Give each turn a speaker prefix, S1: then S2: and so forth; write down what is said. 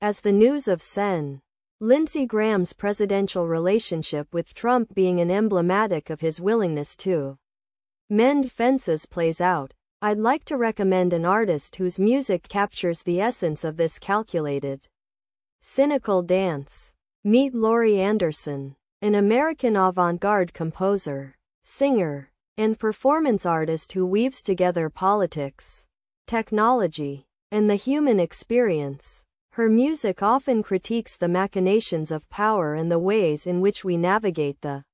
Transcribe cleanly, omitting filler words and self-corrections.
S1: as the news of Sen. Lindsey Graham's presidential relationship with Trump being an emblematic of his willingness to mend fences plays out. I'd like to recommend an artist whose music captures the essence of this calculated, cynical dance. Meet Laurie Anderson, an American avant-garde composer, singer, and performance artist who weaves together politics, technology, and the human experience. Her music often critiques the machinations of power and the ways in which we navigate the